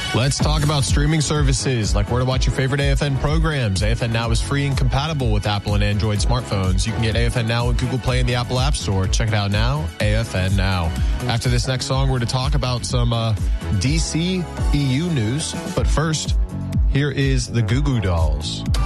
Let's talk about streaming services, like where to watch your favorite AFN programs. AFN Now is free and compatible with Apple and Android smartphones. You can get AFN Now on Google Play and the Apple App Store. Check it out now, AFN Now. After this next song, we're going to talk about some DC EU news. But first, here is the Goo Goo Dolls.